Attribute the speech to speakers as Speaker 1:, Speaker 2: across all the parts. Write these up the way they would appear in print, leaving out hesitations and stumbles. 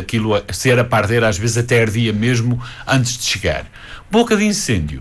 Speaker 1: aquilo, se era para arder, às vezes até ardia mesmo antes de chegar. Boca de incêndio.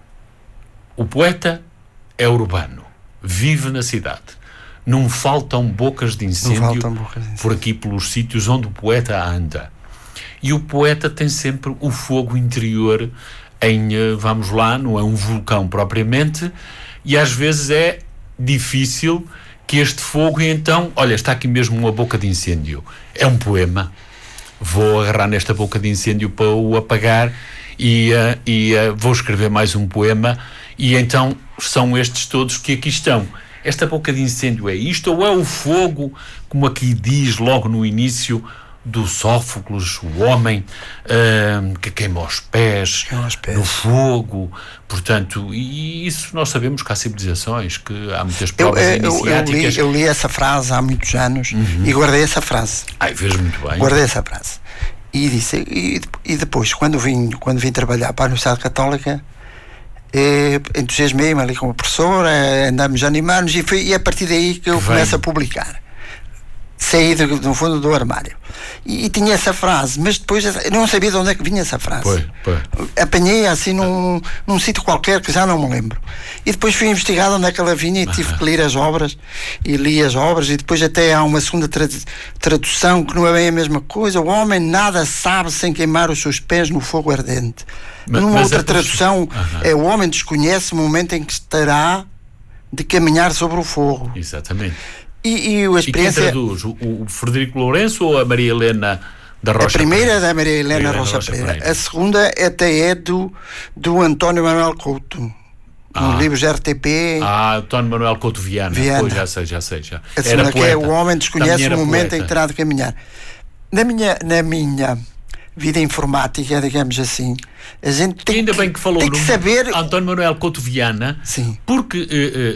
Speaker 1: O poeta é urbano, vive na cidade. Não faltam bocas de incêndio por aqui, pelos sítios onde o poeta anda. E o poeta tem sempre o fogo interior vamos lá, não é um vulcão propriamente, e às vezes é difícil que este fogo, e então, olha, está aqui mesmo uma boca de incêndio. É um poema. Vou agarrar nesta boca de incêndio para o apagar e vou escrever mais um poema, e então são estes todos que aqui estão. Esta boca de incêndio é isto, ou é o fogo, como aqui diz logo no início do Sófocles, o homem que queima os pés no fogo, portanto, e isso nós sabemos que há civilizações, que há muitas provas iniciáticas.
Speaker 2: Eu li essa frase há muitos anos e guardei essa frase.
Speaker 1: Fez muito bem.
Speaker 2: Guardei essa frase. E disse, e depois, quando vim trabalhar para a Universidade Católica, entusiasmei-me ali com a professora, andámos a animar-nos, e a partir daí que eu começo a publicar. Saí no fundo do armário e tinha essa frase, mas depois eu não sabia de onde é que vinha essa frase. Apanhei assim num sítio qualquer que já não me lembro, e depois fui investigar onde é que ela vinha e tive que ler as obras, e li as obras, e depois até há uma segunda tradução que não é bem a mesma coisa: o homem nada sabe sem queimar os seus pés no fogo ardente. Numa outra tradução é: o homem desconhece o momento em que estará de caminhar sobre o fogo.
Speaker 1: Exatamente.
Speaker 2: E a experiência...
Speaker 1: quem traduz? O Frederico Lourenço ou a Maria Helena da Rocha?
Speaker 2: A primeira é da Maria Helena Rocha Pereira. A segunda até é do António Manuel Couto, nos livros RTP.
Speaker 1: António Manuel Couto Viana. Pois, já sei.
Speaker 2: A segunda que é: o homem desconhece o momento em que terá de caminhar. Na minha vida informática, digamos assim, a gente tem que saber...
Speaker 1: António Manuel Couto Viana.
Speaker 2: Sim.
Speaker 1: Porque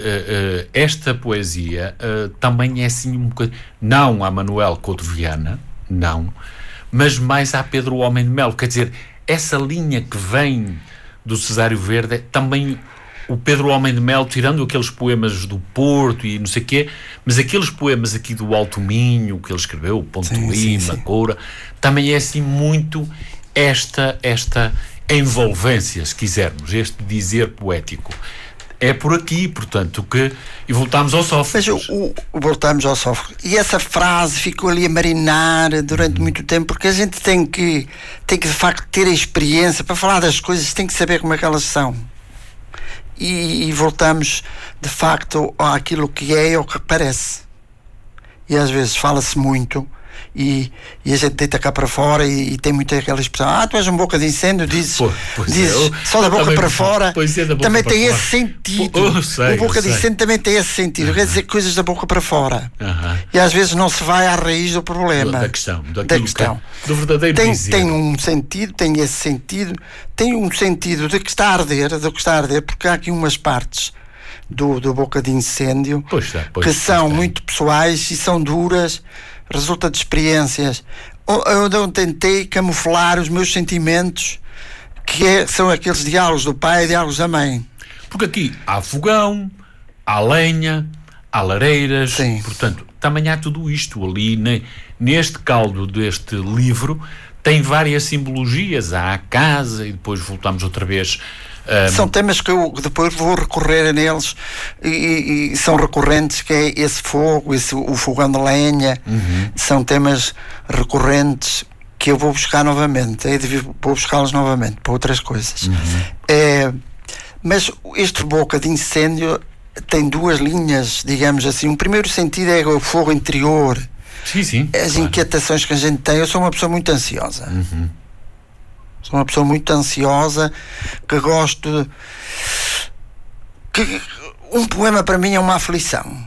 Speaker 1: esta poesia também é assim um bocadinho... Não a Manuel Couto Viana, não, mas mais a Pedro Homem de Melo. Quer dizer, essa linha que vem do Cesário Verde, também o Pedro Homem de Melo, tirando aqueles poemas do Porto e não sei o quê, mas aqueles poemas aqui do Alto Minho que ele escreveu, Ponte Lima, Coura, também é assim muito esta envolvência, se quisermos, este dizer poético. É por aqui, portanto, que... E voltamos ao Sófocles.
Speaker 2: Voltamos ao Sófocles. E essa frase ficou ali a marinar durante muito tempo, porque a gente tem que de facto ter a experiência para falar das coisas, tem que saber como é que elas são. E voltamos de facto àquilo que é ou que parece. E às vezes fala-se muito e a gente deita cá para fora e tem muito aquela expressão: tu és um boca de incêndio, dizes só da boca para fora. Também tem esse sentido. O boca de incêndio também tem esse sentido, quer dizer, coisas da boca para fora. E às vezes não se vai à raiz do problema,
Speaker 1: da questão. Do verdadeiro dizer.
Speaker 2: Tem um sentido, tem esse sentido, tem um sentido do que está a arder, porque há aqui umas partes do boca de incêndio que são muito pessoais e são duras, resulta de experiências onde eu tentei camuflar os meus sentimentos, são aqueles diálogos do pai e diálogos da mãe.
Speaker 1: Porque aqui há fogão, há lenha, há lareiras, portanto, também há tudo isto ali, neste caldo deste livro, tem várias simbologias. Há a casa, e depois voltamos outra vez...
Speaker 2: São temas que eu depois vou recorrer a neles e são recorrentes, que é esse fogo, o fogão de lenha. São temas recorrentes que eu vou buscar novamente, vou buscá-los novamente para outras coisas. Mas este boca de incêndio tem duas linhas, digamos assim. Um primeiro sentido é o fogo interior, as inquietações que a gente tem. Eu sou uma pessoa muito ansiosa. Sou uma pessoa muito ansiosa, que gosto que um poema para mim é uma aflição.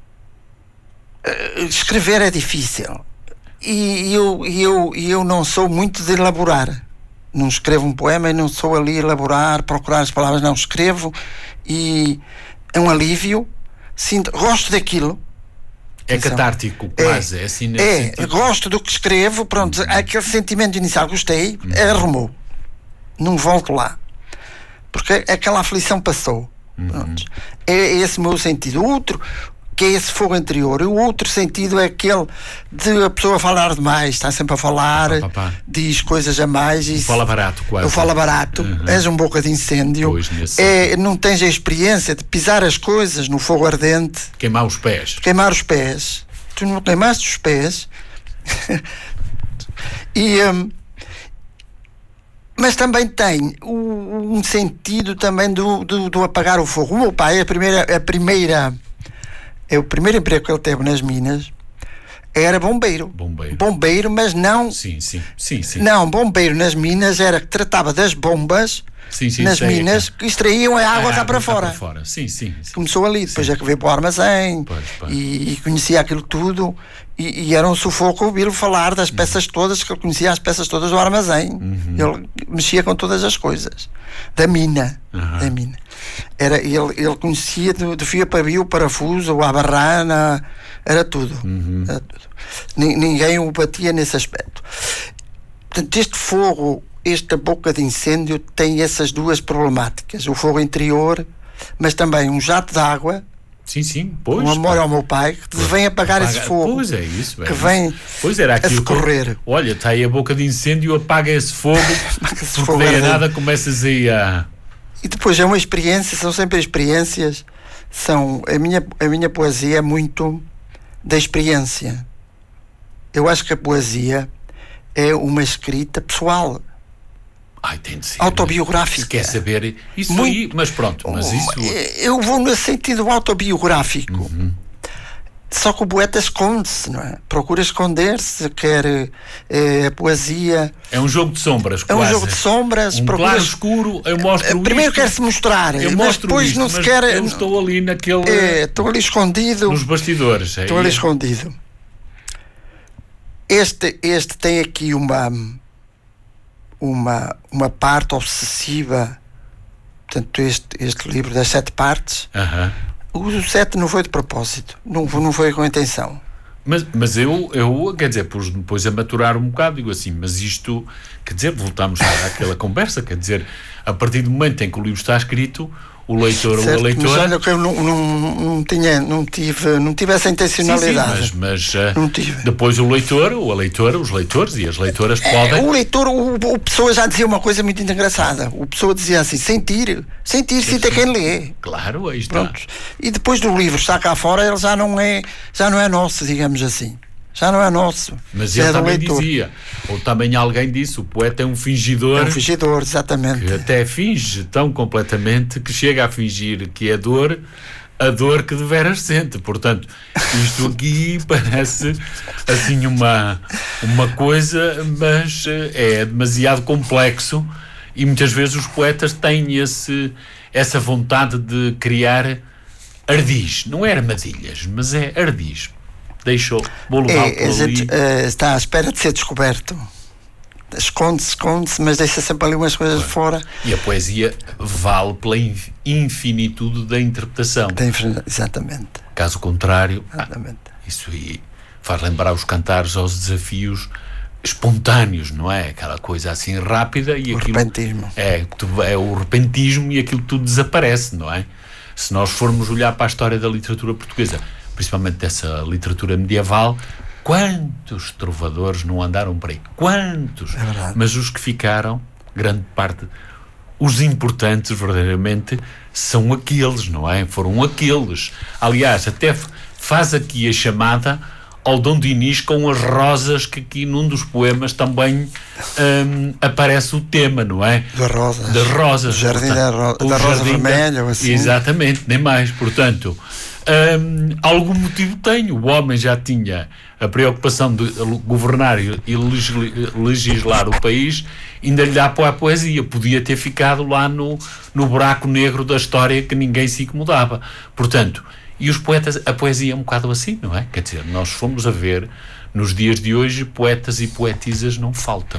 Speaker 2: Escrever é difícil e eu não sou muito de elaborar. Não escrevo um poema e não sou ali elaborar, procurar as palavras. Não, escrevo e é um alívio. Gosto daquilo.
Speaker 1: É catártico, quase. É assim nesse sentido.
Speaker 2: Gosto do que escrevo, pronto, aquele sentimento inicial, gostei, arrumou. Não volto lá. Porque aquela aflição passou. É esse o meu sentido. Outro, que é esse fogo interior. E o outro sentido é aquele de a pessoa falar demais, está sempre a falar, diz coisas a mais. E
Speaker 1: fala barato, quase.
Speaker 2: Fala barato, és um boca de incêndio. Pois, não tens a experiência de pisar as coisas no fogo ardente.
Speaker 1: Queimar os pés.
Speaker 2: Tu não queimaste os pés. Mas também tem um sentido também do apagar o fogo. O meu pai, o primeiro emprego que ele teve nas minas era bombeiro, mas não...
Speaker 1: Sim.
Speaker 2: Não, bombeiro nas minas era que tratava das bombas nas minas que extraíam a água cá para fora.
Speaker 1: Sim.
Speaker 2: Começou ali, depois é que veio para o armazém. E conhecia aquilo tudo e era um sufoco ouvi-lo falar das peças todas, que ele conhecia as peças todas do armazém. Ele mexia com todas as coisas da mina. Ele conhecia de fio a pavio, o parafuso, a barrana, era tudo. Ninguém o batia nesse aspecto. Portanto, este fogo, esta boca de incêndio tem essas duas problemáticas: o fogo interior, mas também um jato de água.
Speaker 1: Sim, pois.
Speaker 2: Um amor ao meu pai que vem apagar esse fogo.
Speaker 1: Pois é isso.
Speaker 2: Que vem
Speaker 1: a
Speaker 2: socorrer.
Speaker 1: Olha, está aí a boca de incêndio, apaga esse fogo. Porque daí a nada começas aí a...
Speaker 2: E depois é uma experiência, são sempre experiências. A minha poesia é muito da experiência. Eu acho que a poesia é uma escrita pessoal.
Speaker 1: Tem de ser.
Speaker 2: Autobiográfica.
Speaker 1: Se quer saber isso aí, mas pronto. Mas isso...
Speaker 2: Eu vou no sentido autobiográfico. Só que o poeta esconde-se, não é? Procura esconder-se, quer a poesia.
Speaker 1: É um jogo de sombras,
Speaker 2: quase. É um jogo de sombras.
Speaker 1: Claro escuro, eu mostro
Speaker 2: primeiro quer-se mostrar, mas depois não se quer...
Speaker 1: Eu estou ali naquele...
Speaker 2: estou ali escondido.
Speaker 1: Nos bastidores.
Speaker 2: Estou ali escondido. Este tem aqui uma parte obsessiva. Portanto, este livro das 7 partes... O 7 não foi de propósito, não foi com intenção.
Speaker 1: Mas eu quer dizer, depois a maturar um bocado, digo assim, mas isto, quer dizer, voltamos àquela conversa, quer dizer, a partir do momento em que o livro está escrito, o leitor ou a leitora...
Speaker 2: Mas olha que eu não tive essa intencionalidade.
Speaker 1: Sim, mas
Speaker 2: não tive.
Speaker 1: Depois o leitor ou a leitora, os leitores e as leitoras podem...
Speaker 2: O leitor, o Pessoa já dizia uma coisa muito engraçada. O Pessoa dizia assim, sentir sinta quem lê.
Speaker 1: Claro, aí está.
Speaker 2: Pronto. E depois do livro está cá fora, ele já não é nosso, digamos assim. Já não é nosso.
Speaker 1: Mas ele também dizia, ou também alguém disse, o poeta é um fingidor.
Speaker 2: É um fingidor, exatamente.
Speaker 1: Que até finge tão completamente que chega a fingir que é a dor que deveras sente. Portanto, isto aqui parece assim uma coisa, mas é demasiado complexo e muitas vezes os poetas têm essa vontade de criar ardis. Não é armadilhas, mas é ardis. Vou levar por ali.
Speaker 2: Está à espera de ser descoberto. Esconde-se, mas deixa sempre ali umas coisas de fora.
Speaker 1: E a poesia vale pela infinitude da interpretação.
Speaker 2: Exatamente.
Speaker 1: Caso contrário,
Speaker 2: exatamente.
Speaker 1: Isso aí faz lembrar os cantares aos desafios espontâneos, não é? Aquela coisa assim rápida e aquilo...
Speaker 2: repentismo.
Speaker 1: É o repentismo e aquilo tudo desaparece, não é? Se nós formos olhar para a história da literatura portuguesa, principalmente dessa literatura medieval, quantos trovadores não andaram por aí? Quantos?
Speaker 2: É verdade.
Speaker 1: Mas os que ficaram, grande parte, os importantes verdadeiramente, são aqueles, não é? Foram aqueles. Aliás, até faz aqui a chamada ao Dom Dinis com as rosas, que aqui num dos poemas também aparece o tema, não é?
Speaker 2: Das rosas.
Speaker 1: Das rosas.
Speaker 2: O jardim da rosa vermelha, ou assim.
Speaker 1: Exatamente, nem mais. Portanto, algum motivo tem. O homem já tinha a preocupação de governar e legislar o país, ainda lhe dá para a poesia. Podia ter ficado lá no buraco negro da história que ninguém se incomodava. Portanto, e os poetas, a poesia é um bocado assim, não é? Quer dizer, nós fomos a ver, nos dias de hoje, poetas e poetisas não faltam.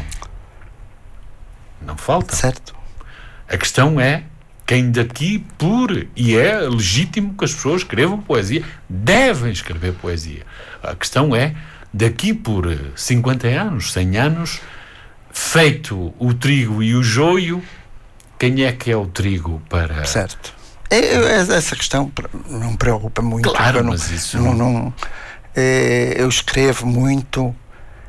Speaker 1: Não faltam.
Speaker 2: Certo.
Speaker 1: A questão é quem daqui e é legítimo que as pessoas escrevam poesia, devem escrever poesia. A questão é, daqui por 50 anos, 100 anos, feito o trigo e o joio, quem é que é o trigo para...
Speaker 2: Certo. Essa questão não me preocupa muito.
Speaker 1: Claro, mas isso
Speaker 2: eu escrevo muito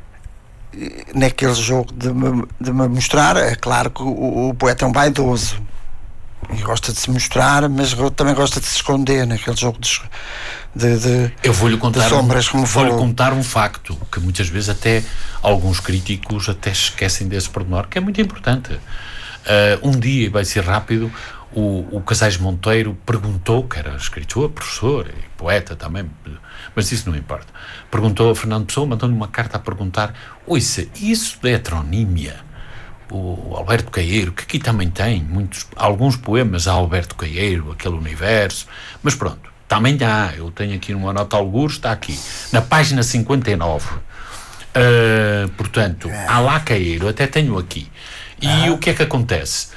Speaker 2: naquele jogo de me mostrar. É claro que o poeta é um vaidoso e gosta de se mostrar, mas também gosta de se esconder naquele jogo de
Speaker 1: eu vou-lhe contar
Speaker 2: sombras,
Speaker 1: vou-lhe contar um facto que muitas vezes até alguns críticos até esquecem desse pormenor, que é muito importante. Um dia, vai ser rápido, o Casais Monteiro perguntou, que era escritor, professor e poeta também, mas isso não importa, perguntou a Fernando Pessoa, mandou-lhe uma carta a perguntar: ouça, isso da heteronímia, o Alberto Caeiro, que aqui também tem alguns poemas a Alberto Caeiro, aquele universo, mas pronto, também há, eu tenho aqui numa nota algures, está aqui, na página 59, portanto, há lá Caeiro, até tenho aqui. E o que é que acontece?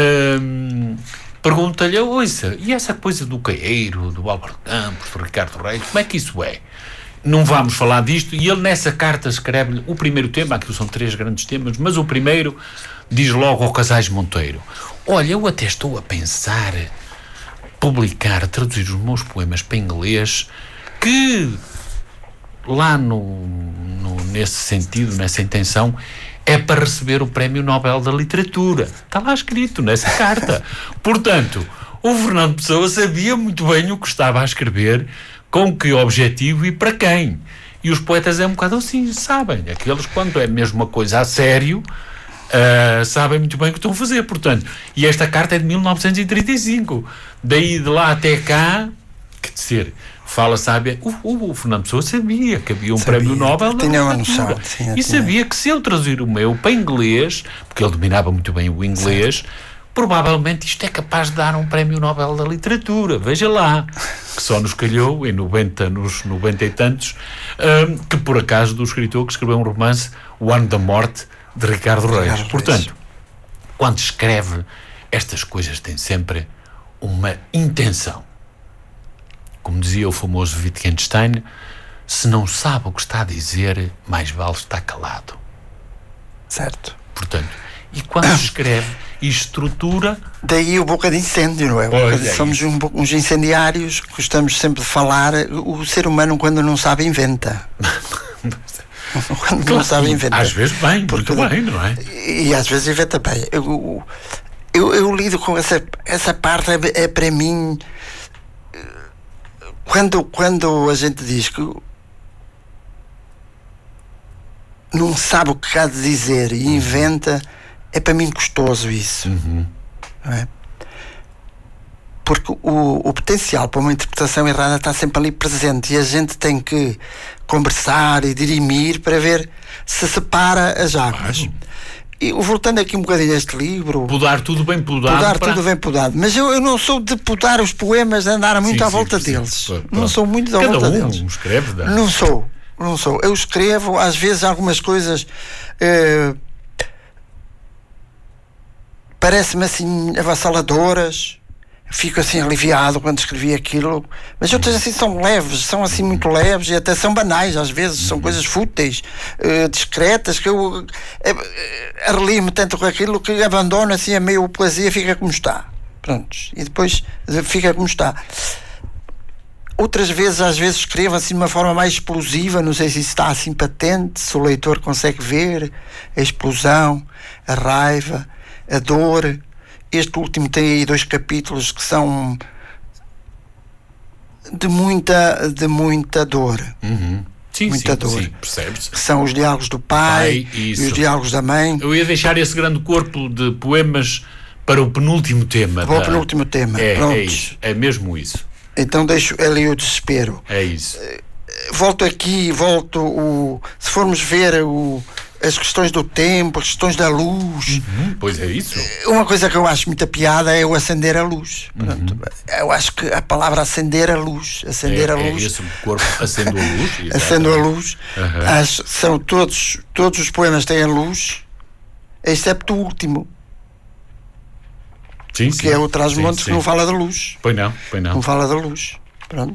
Speaker 1: Pergunta-lhe: ouça, e essa coisa do Caeiro, do Álvaro Campos, do Ricardo Reis, como é que isso é? Não vamos falar disto. E ele nessa carta escreve-lhe o primeiro tema, aquilo são 3 grandes temas, mas o primeiro diz logo ao Casais Monteiro: olha, eu até estou a pensar publicar, traduzir os meus poemas para inglês, que lá nesse sentido, nessa intenção, é para receber o Prémio Nobel da Literatura. Está lá escrito nessa carta. Portanto, o Fernando Pessoa sabia muito bem o que estava a escrever, com que objetivo e para quem. E os poetas é um bocado assim, sabem. Aqueles, quando é mesmo uma coisa a sério, sabem muito bem o que estão a fazer. Portanto, e esta carta é de 1935. Daí de lá até cá, quer dizer, sabe, o Fernando Pessoa sabia que havia um Prémio Nobel da Literatura. E sabia que se eu traduzir o meu para inglês, porque ele dominava muito bem o inglês, certo, provavelmente isto é capaz de dar um Prémio Nobel da Literatura. Veja lá, que só nos calhou em 90 e tantos, que por acaso do escritor que escreveu um romance, O Ano da Morte, de Ricardo Reis. Portanto, quando escreve estas coisas tem sempre uma intenção. Como dizia o famoso Wittgenstein, se não sabe o que está a dizer, mais vale estar calado.
Speaker 2: Certo.
Speaker 1: Portanto, e quando escreve e estrutura...
Speaker 2: Daí o boca de incêndio, não é? Somos uns incendiários, gostamos sempre de falar. O ser humano, quando não sabe, inventa. Quando não sabe, inventa.
Speaker 1: Às vezes bem, muito bem, não é?
Speaker 2: E às vezes inventa bem. Eu lido com essa parte, é para mim... Quando a gente diz que não sabe o que há de dizer e inventa, é para mim custoso isso. Não é? Porque o potencial para uma interpretação errada está sempre ali presente e a gente tem que conversar e dirimir para ver se separa as águas.
Speaker 1: Claro.
Speaker 2: E voltando aqui um bocadinho a este livro...
Speaker 1: Podar tudo bem podado.
Speaker 2: Tudo bem podado. Mas eu não sou de podar os poemas, de andar muito à volta deles. Não sou muito à volta deles.
Speaker 1: Cada um escreve.
Speaker 2: Não sou. Eu escrevo, às vezes, algumas coisas... parece-me assim avassaladoras. Fico assim aliviado quando escrevi aquilo, mas outras assim são leves, são assim muito leves e até são banais às vezes, são coisas fúteis, discretas, que eu arrelio-me tanto com aquilo que abandono assim a meio poesia, fica como está, prontos, e depois fica como está. Outras vezes, às vezes escrevo assim de uma forma mais explosiva, não sei se isso está assim patente, se o leitor consegue ver a explosão, a raiva, a dor. Este último tem aí 2 capítulos que são de muita dor. Muita dor.
Speaker 1: Sim, percebes?
Speaker 2: Que são os diálogos do pai e os diálogos da mãe.
Speaker 1: Eu ia deixar esse grande corpo de poemas para o penúltimo tema.
Speaker 2: Para o penúltimo tema.
Speaker 1: É isso. É mesmo isso.
Speaker 2: Então deixo ali o desespero.
Speaker 1: É isso.
Speaker 2: Se formos ver as questões do tempo, as questões da luz.
Speaker 1: Pois é isso.
Speaker 2: Uma coisa que eu acho muita piada é o acender a luz. Pronto, eu acho que a palavra acender a luz. Acender a luz.
Speaker 1: É esse corpo acendo a luz.
Speaker 2: Acendo a luz. São todos os poemas têm a luz, excepto o último. Que é o Trás-Montes, que não fala da luz.
Speaker 1: Pois não.
Speaker 2: Não fala da luz. Pronto.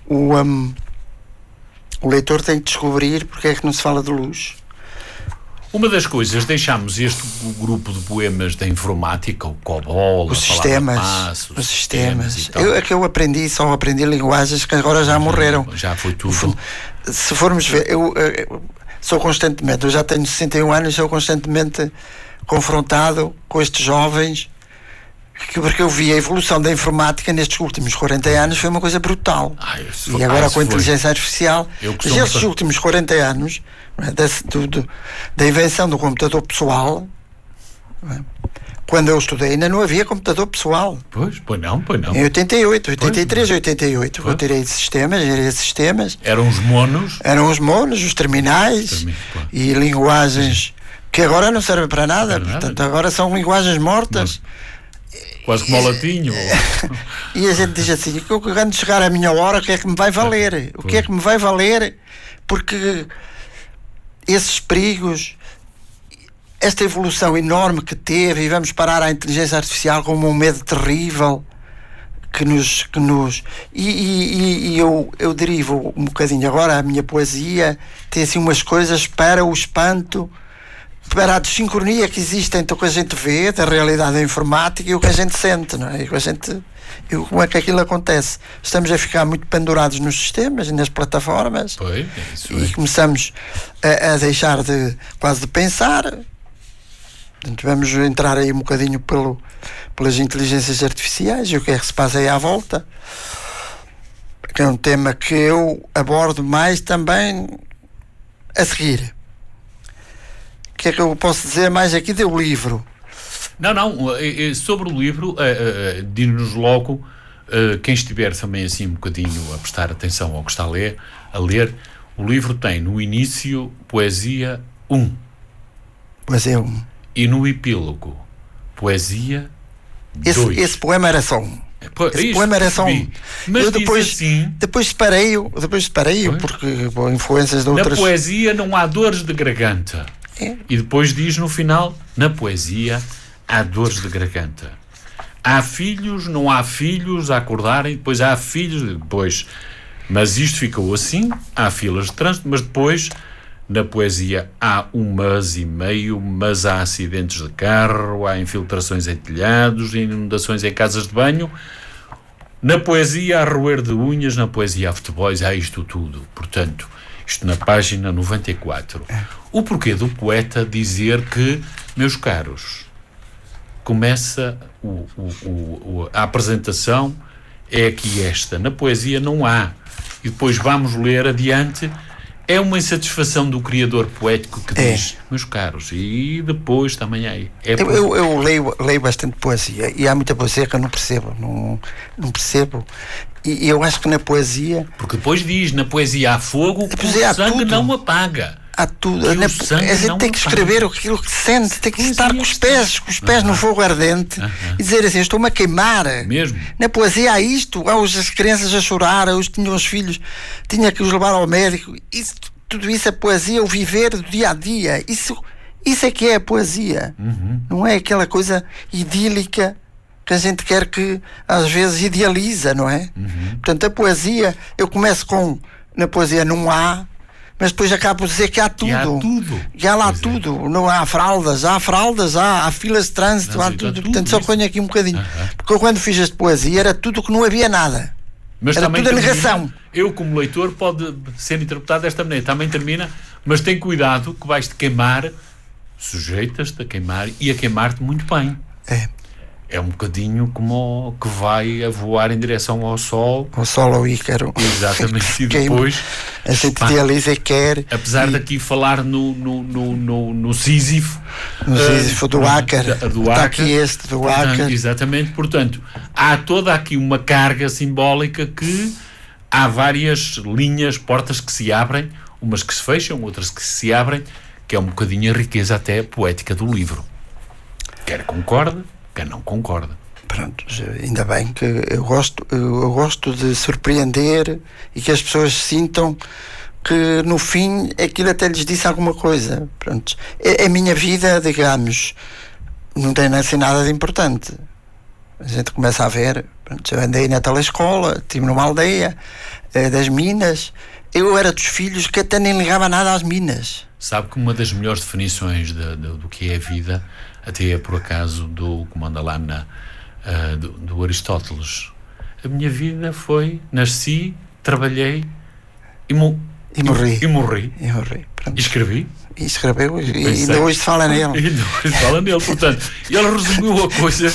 Speaker 2: O leitor tem que descobrir porque é que não se fala de luz.
Speaker 1: Uma das coisas, deixámos este grupo de poemas da informática, o COBOL,
Speaker 2: os sistemas, e tal. É que eu só aprendi linguagens que agora já morreram.
Speaker 1: Já foi tudo.
Speaker 2: Se formos ver, eu já tenho 61 anos, sou constantemente confrontado com estes jovens, porque eu vi a evolução da informática nestes últimos 40 anos, foi uma coisa brutal. E agora com a inteligência artificial, estes últimos 40 anos, da invenção do computador pessoal, quando eu estudei ainda não havia computador pessoal.
Speaker 1: Pois não.
Speaker 2: Em 83, 88, eu tirei sistemas.
Speaker 1: Eram os monos,
Speaker 2: os terminais e linguagens que agora não servem para nada. Portanto, agora são linguagens mortas.
Speaker 1: Quase como o latinho.
Speaker 2: E a gente diz assim: quando chegar a minha hora, o que é que me vai valer? O que é que me vai valer? Porque esses perigos, esta evolução enorme que teve, e vamos parar à inteligência artificial como um medo terrível que nos eu derivo um bocadinho agora. A minha poesia tem assim umas coisas para o espanto, para a desincronia que existe entre o que a gente vê da realidade da informática e o que a gente sente, não é? Como é que aquilo acontece? Estamos a ficar muito pendurados nos sistemas e nas plataformas, e começamos a deixar quase de pensar. Portanto, vamos entrar aí um bocadinho pelas inteligências artificiais e o que é que se passa aí à volta, que é um tema que eu abordo mais também a seguir. O que é que eu posso dizer mais aqui do livro?
Speaker 1: Não, sobre o livro, diz-nos logo, quem estiver também assim um bocadinho a prestar atenção ao que está a ler, o livro tem no início Poesia 1.
Speaker 2: Poesia 1.
Speaker 1: E no epílogo, Poesia 2.
Speaker 2: Esse poema era só um. Esse poema era só um.
Speaker 1: Mas
Speaker 2: eu depois separei-o porque influências de outras...
Speaker 1: Na poesia não há dores de garganta. E depois diz no final, na poesia há dores de garganta. Há filhos, não há filhos a acordarem, depois há filhos, depois... Mas isto ficou assim, há filas de trânsito, mas depois, na poesia, há 1 mês e meio, mas há acidentes de carro, há infiltrações em telhados, inundações em casas de banho. Na poesia há roer de unhas, na poesia há futebols, há isto tudo. Portanto, isto na página 94. O porquê do poeta dizer que, meus caros, começa a apresentação, é aqui esta. Na poesia não há. E depois vamos ler adiante. É uma insatisfação do criador poético que diz, meus caros, e depois também há.
Speaker 2: Eu leio bastante poesia, e há muita poesia que eu não percebo. Não percebo. E eu acho que na poesia...
Speaker 1: Porque depois diz, na poesia há fogo que o sangue não apaga.
Speaker 2: Há tudo. A gente tem que escrever aquilo que sente, tem que estar com os pés no fogo ardente e dizer assim: estou-me a queimar.
Speaker 1: Mesmo.
Speaker 2: Na poesia há isto, há as crianças a chorar, tinham os filhos, tinha que os levar ao médico. Tudo isso é poesia, o viver do dia a dia. Isso é que é a poesia. Não é aquela coisa idílica que a gente quer, que às vezes idealiza, não é? Portanto, a poesia, eu começo na poesia não há, mas depois acabo por dizer que há tudo. E há lá tudo. Não há fraldas, há filas de trânsito, há tudo. Portanto, só ponho aqui um bocadinho. Porque eu, quando fiz esta poesia, era tudo que não havia nada.
Speaker 1: Mas
Speaker 2: era
Speaker 1: também
Speaker 2: tudo a negação.
Speaker 1: Eu, como leitor, pode ser interpretado desta maneira. Também termina, mas tem cuidado que vais-te queimar, sujeitas-te a queimar e a queimar-te muito bem. É um bocadinho como que vai a voar em direção ao Sol.
Speaker 2: Ao Sol, ao Ícaro.
Speaker 1: Exatamente. E depois...
Speaker 2: A gente idealiza e quer...
Speaker 1: Apesar de aqui falar no Sísifo...
Speaker 2: No Sísifo do Ácar. Está aqui este do Ácar.
Speaker 1: Exatamente. Portanto, há toda aqui uma carga simbólica que há várias linhas, portas que se abrem, umas que se fecham, outras que se abrem, que é um bocadinho a riqueza até poética do livro. Quer concorda, quem não concorda.
Speaker 2: Pronto, ainda bem que eu gosto de surpreender e que as pessoas sintam que no fim aquilo até lhes disse alguma coisa. Pronto, a minha vida, digamos, não tem assim nada de importante. A gente começa a ver, pronto, eu andei na telescola, estive numa aldeia das Minas, Eu era dos filhos que até nem ligava nada às minas.
Speaker 1: Sabe que uma das melhores definições do que é a vida, até é por acaso do que manda lá do Aristóteles. A minha vida foi, nasci, trabalhei e morri.
Speaker 2: E morri.
Speaker 1: E escrevi.
Speaker 2: E escreveu e ainda hoje se fala nele.
Speaker 1: Portanto, ele resumiu a coisa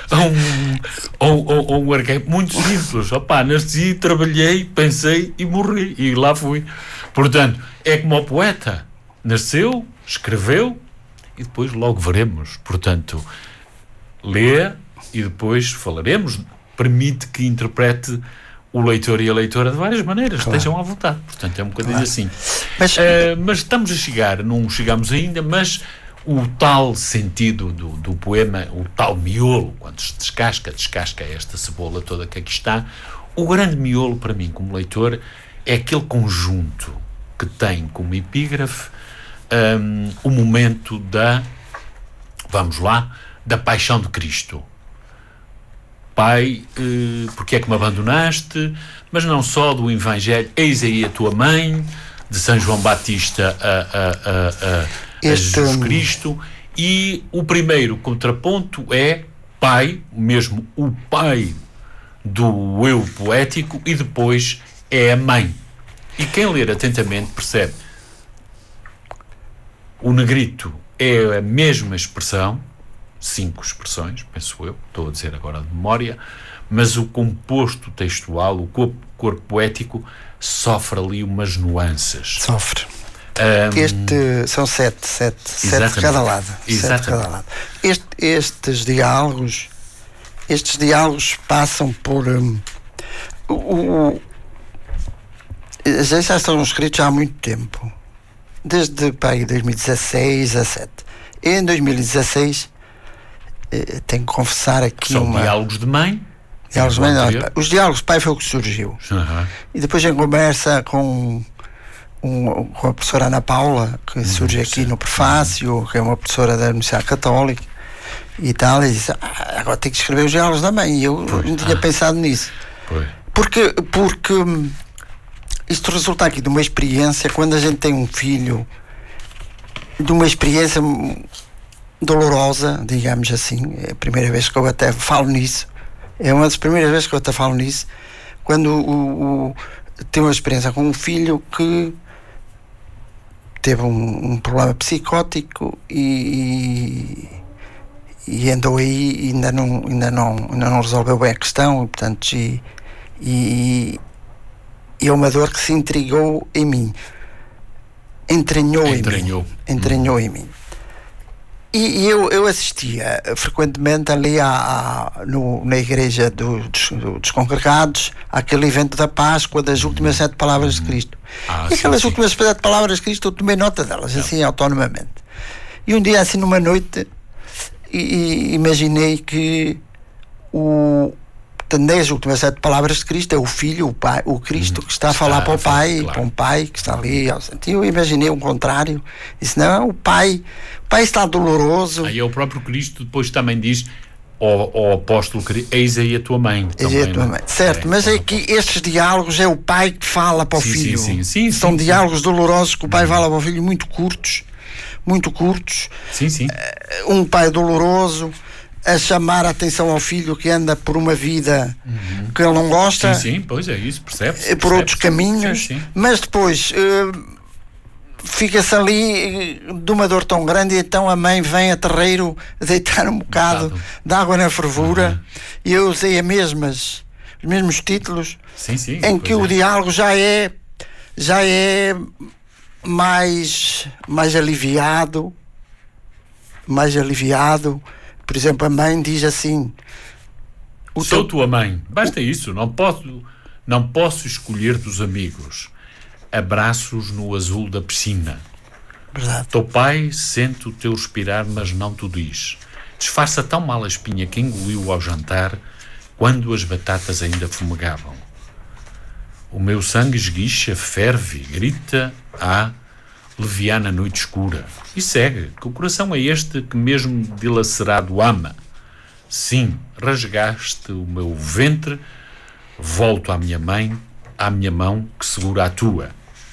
Speaker 1: a um arquétipo muito simples. Nasci, trabalhei, pensei e morri. E lá fui. Portanto, é como o poeta. Nasceu, escreveu e depois logo veremos. Portanto, lê e depois falaremos. Permite que interprete o leitor e a leitora de várias maneiras, claro. Estejam à vontade. Portanto, é um bocadinho assim. Mas estamos a chegar, não chegamos ainda, mas o tal sentido do poema, o tal miolo, quando se descasca esta cebola toda que aqui está, o grande miolo para mim, como leitor, é aquele conjunto que tem como epígrafe o momento da paixão de Cristo. Pai, porque é que me abandonaste? Mas não só do Evangelho, eis aí a tua mãe, de São João Batista a Jesus Cristo. E o primeiro contraponto é pai, mesmo o pai do eu poético, e depois é a mãe. E quem ler atentamente percebe. O negrito é a mesma expressão, 5 expressões, penso eu, estou a dizer agora de memória, mas o composto textual, o corpo poético, sofre ali umas nuances.
Speaker 2: Sofre. São sete de cada lado. Estes diálogos passam por... já estão escritos há muito tempo. Desde 2016, 17. Em 2016... tenho que confessar aqui
Speaker 1: são diálogos de mãe?
Speaker 2: Diálogos de mãe, não, os diálogos de pai foi o que surgiu. E depois em conversa com a professora Ana Paula, que surge aqui no prefácio, que é uma professora da Universidade Católica e tal, e disse, agora tenho que escrever os diálogos da mãe. E eu não tinha pensado nisso. Porque isto resulta aqui de uma experiência, quando a gente tem um filho, de uma experiência dolorosa, digamos assim. É a primeira vez que eu até falo nisso. É uma das primeiras vezes que eu até falo nisso, quando tenho uma experiência com um filho que teve um problema psicótico e andou aí e ainda não resolveu bem a questão, portanto, e é uma dor que se intrigou em mim, entranhou em mim. E eu assistia frequentemente ali na igreja dos congregados, àquele evento da Páscoa, das últimas 7 palavras de Cristo. E aquelas últimas 7 palavras de Cristo, eu tomei nota delas, assim, autonomamente. E um dia, assim, numa noite, imaginei que as últimas 7 palavras de Cristo é o Filho, o Pai, o Cristo que está a falar para o Pai, claro. Para um Pai que está ali. E eu imaginei o contrário. Disse, não, o Pai está doloroso.
Speaker 1: Aí é o próprio Cristo, depois também diz ao apóstolo, eis aí a tua mãe.
Speaker 2: Eis aí a tua mãe. Certo, mas é que estes diálogos é o Pai que fala para o Filho. São diálogos dolorosos que o Pai fala para o Filho, muito curtos. Um pai doloroso a chamar a atenção ao filho que anda por uma vida que ele não gosta.
Speaker 1: Pois é isso, percebe-se.
Speaker 2: Por outros caminhos, mas depois fica-se ali de uma dor tão grande, e então a mãe vem a terreiro deitar um bocado de água na fervura, e eu usei os mesmos títulos, em que o diálogo já é mais aliviado. Por exemplo, a mãe diz assim:
Speaker 1: sou tua mãe, basta isso, não posso escolher dos amigos, abraços no azul da piscina.
Speaker 2: Verdade.
Speaker 1: Teu pai sente o teu respirar, mas não te diz. Disfarça tão mal a espinha que engoliu ao jantar, quando as batatas ainda fumegavam. O meu sangue esguicha, ferve, grita, leviana noite escura. E segue, que o coração é este que mesmo dilacerado ama. Sim, rasgaste o meu ventre, volto à minha mãe, à minha mão que segura a tua.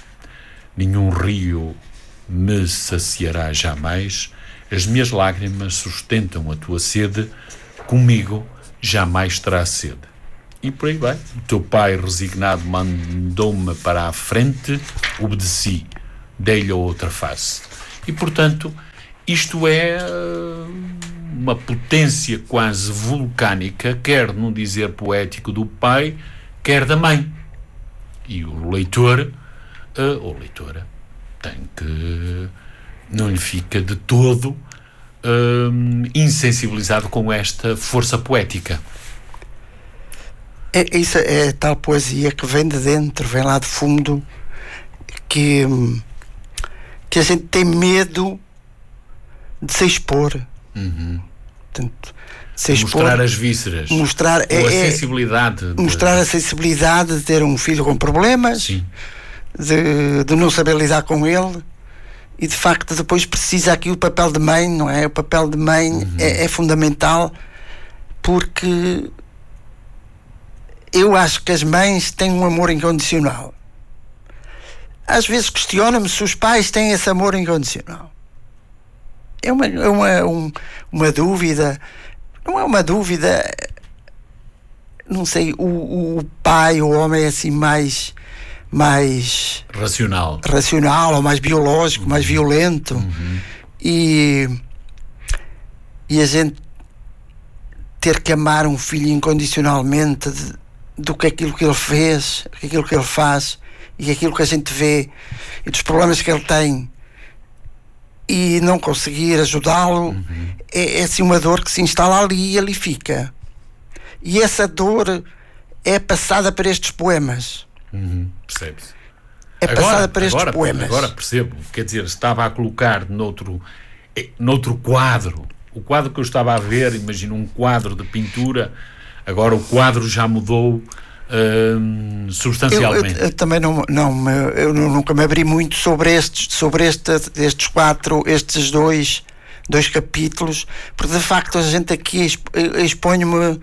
Speaker 1: nenhum rio me saciará jamais, as minhas lágrimas sustentam a tua sede, comigo jamais terá sede. E por aí vai. O teu pai resignado mandou-me para a frente, obedeci, dei-lhe a outra face. E portanto, isto é uma potência quase vulcânica, quer num dizer poético do pai, quer da mãe. E o leitor, ou leitora, tem que... não lhe fica de todo insensibilizado com esta força poética.
Speaker 2: Isso é tal poesia que vem de dentro, vem lá de fundo, que a gente tem medo de se expor. Portanto, se expor,
Speaker 1: mostrar as vísceras,
Speaker 2: mostrar
Speaker 1: a sensibilidade.
Speaker 2: Mostrar a sensibilidade de ter um filho com problemas, de não saber lidar com ele, e de facto depois precisa aqui o papel de mãe, não é? O papel de mãe é fundamental, porque eu acho que as mães têm um amor incondicional. Às vezes questiono-me se os pais têm esse amor incondicional. É uma dúvida. Não é uma dúvida. Não sei, o pai, o homem é assim mais racional, ou mais biológico, mais violento. E a gente ter que amar um filho incondicionalmente do que aquilo que ele fez, aquilo que ele faz e aquilo que a gente vê e dos problemas que ele tem, e não conseguir ajudá-lo, é assim uma dor que se instala ali e ali fica. E essa dor é passada por estes poemas.
Speaker 1: Percebe-se.
Speaker 2: É passada por estes poemas.
Speaker 1: Agora percebo, quer dizer, estava a colocar noutro quadro. O quadro que eu estava a ver, imagino um quadro de pintura, agora o quadro já mudou substancialmente.
Speaker 2: Eu também eu nunca me abri muito sobre estes dois capítulos, porque de facto a gente aqui exponho-me,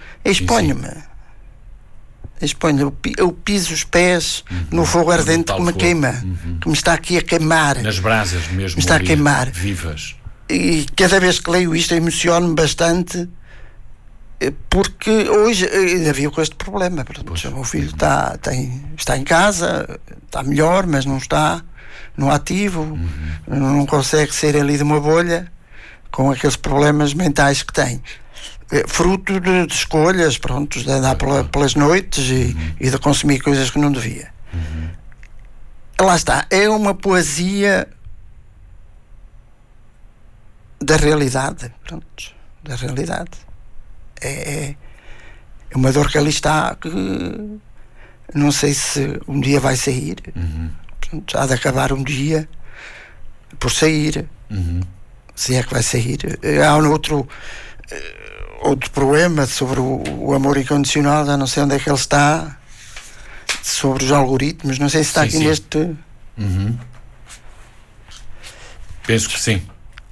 Speaker 2: eu piso os pés no fogo ardente que me queima, que me está aqui a queimar.
Speaker 1: Nas brasas mesmo,
Speaker 2: me está a queimar.
Speaker 1: Vivas.
Speaker 2: E cada vez que leio isto emociono-me bastante, porque hoje ainda vivo com este problema. O meu filho está em casa, está melhor, mas não está no ativo, não consegue sair ali de uma bolha com aqueles problemas mentais que tem. Fruto de escolhas, de andar pelas noites e de consumir coisas que não devia. Lá está, é uma poesia da realidade, da realidade. É uma dor que ali está, que não sei se um dia vai sair. Há de acabar um dia por sair, se é que vai sair. Há outro problema sobre o amor incondicional, já não sei onde é que ele está, sobre os algoritmos, não sei se está aqui neste.
Speaker 1: Penso que sim.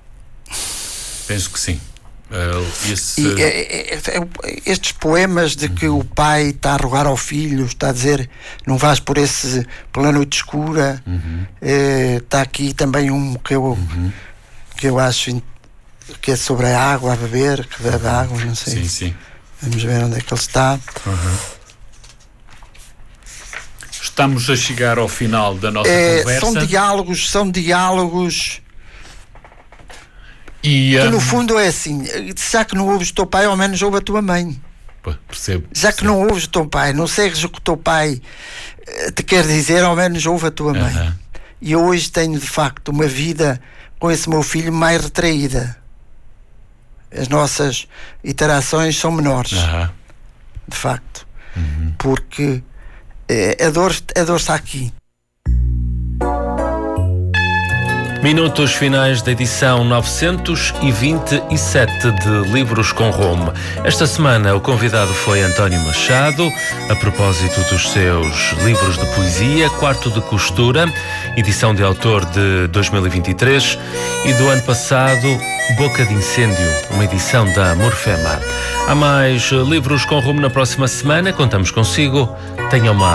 Speaker 2: Estes poemas de que o pai está a rogar ao filho, está a dizer não vais pela noite escura, está aqui também um que eu acho que é sobre a água, a beber, que bebe água, não sei. Vamos ver onde é que ele está.
Speaker 1: Estamos a chegar ao final da nossa conversa.
Speaker 2: São diálogos que no fundo é assim: já que não ouves o teu pai, ao menos ouve a tua mãe.
Speaker 1: Percebo.
Speaker 2: Já que não ouves o teu pai, não segues o que o teu pai te quer dizer, ao menos ouve a tua mãe. E eu hoje tenho de facto uma vida com esse meu filho mais retraída. As nossas interações são menores, de facto, porque a dor está aqui.
Speaker 3: Minutos finais da edição 927 de Livros com Rumo. Esta semana o convidado foi António Machado, a propósito dos seus livros de poesia, Quarto de Costura, edição de autor de 2023, e do ano passado, Boca de Incêndio, uma edição da Morfema. Há mais Livros com Rumo na próxima semana, contamos consigo. Tenha uma